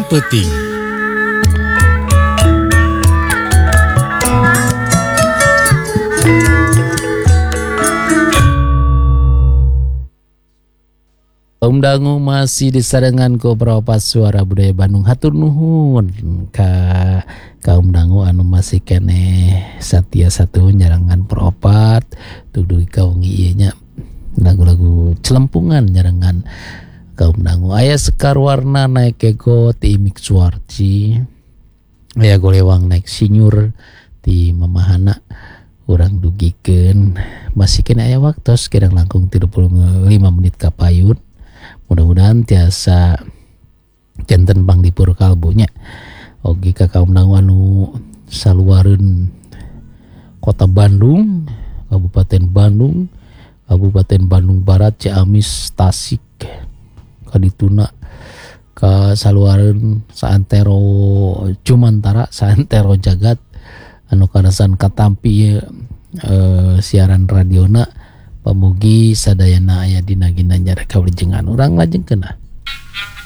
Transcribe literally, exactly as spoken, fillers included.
Peuting. Om Dangu masih disarengan ku Praopat Suara Budaya Bandung. Hatur nuhun ka kaum dangu anu masih kene satia satu nyarangan Praopat duduh kaung ieu nya lagu-lagu celempungan nyarangan kaum dangu. Aya Sekar Warna naik kego ti Imik Suarci, aya Golewang naik Sinyur ti Mamahana. Urang dugikeun masih kene aya waktos kirang langkung tilu puluh lima menit ka payun. Mudah-mudahan tiasa janten pangdipur kalbunya oge ka kaum dangu anu saluareun kota Bandung, Kabupaten Bandung, Kabupaten Bandung Barat, Ciamis, Tasik, kadituna ka saluareun saantero Cumantara, saantero jagat anu karasan katampi e, siaran radiona. Pamugi sadayana aya dina ginanjar kawijengan urang lajengkeun.